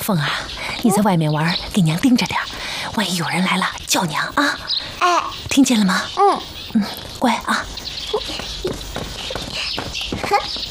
凤啊，你在外面玩，给娘盯着点，万一有人来了叫娘啊！ 哎， 听见了吗？ 嗯， 乖啊。 哼。